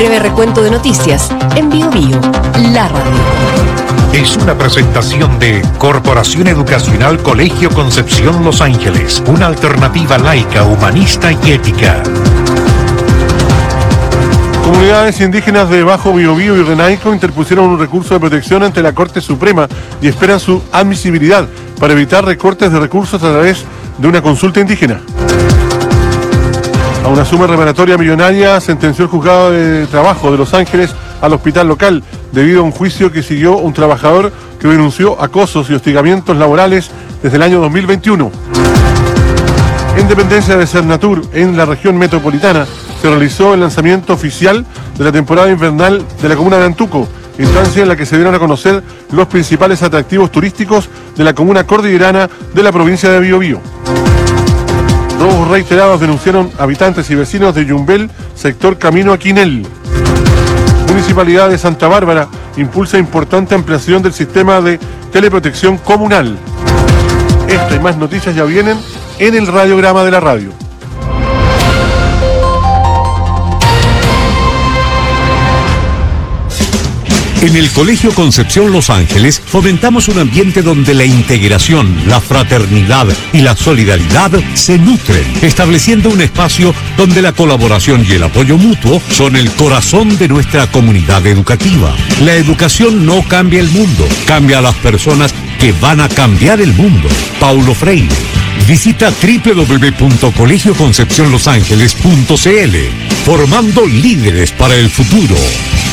breve recuento de noticias en Bio Bio, la radio. Es una presentación de Corporación Educacional Colegio Concepción Los Ángeles, una alternativa laica, humanista y ética. Comunidades indígenas de Bajo Biobío y Renaico interpusieron un recurso de protección ante la Corte Suprema y esperan su admisibilidad para evitar recortes de recursos a través de una consulta indígena. A una suma reparatoria millonaria sentenció el juzgado de trabajo de Los Ángeles al hospital local debido a un juicio que siguió un trabajador que denunció acosos y hostigamientos laborales desde el año 2021. En dependencia de Cernatur, en la región metropolitana, se realizó el lanzamiento oficial de la temporada invernal de la comuna de Antuco, instancia en la que se dieron a conocer los principales atractivos turísticos de la comuna cordillerana de la provincia de Biobío. Robos reiterados denunciaron habitantes y vecinos de Yumbel, sector Camino Aquinel. Municipalidad de Santa Bárbara impulsa importante ampliación del sistema de teleprotección comunal. Esta y más noticias ya vienen en el radiograma de la radio. En el Colegio Concepción Los Ángeles fomentamos un ambiente donde la integración, la fraternidad y la solidaridad se nutren, estableciendo un espacio donde la colaboración y el apoyo mutuo son el corazón de nuestra comunidad educativa. La educación no cambia el mundo, cambia a las personas que van a cambiar el mundo. Paulo Freire. Visita www.colegioconcepcionlosangeles.cl, formando líderes para el futuro.